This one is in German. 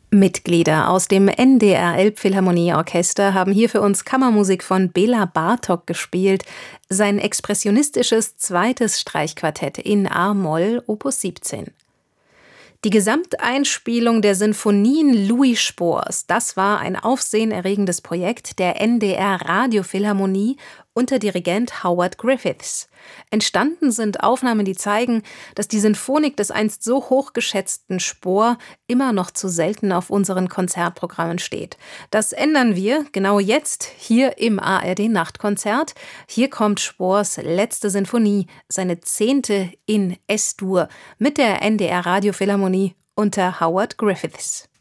Mitglieder aus dem NDR Elbphilharmonieorchester haben hier für uns Kammermusik von Bela Bartok gespielt, sein expressionistisches zweites Streichquartett in a-Moll Opus 17. Die Gesamteinspielung der Sinfonien Louis Spohrs, das war ein aufsehenerregendes Projekt der NDR Radiophilharmonie unter Dirigent Howard Griffiths. Entstanden sind Aufnahmen, die zeigen, dass die Sinfonik des einst so hochgeschätzten Spohr immer noch zu selten auf unseren Konzertprogrammen steht. Das ändern wir genau jetzt hier im ARD Nachtkonzert. Hier kommt Spohrs letzte Sinfonie, seine 10. in S-Dur mit der NDR Radiophilharmonie unter Howard Griffiths.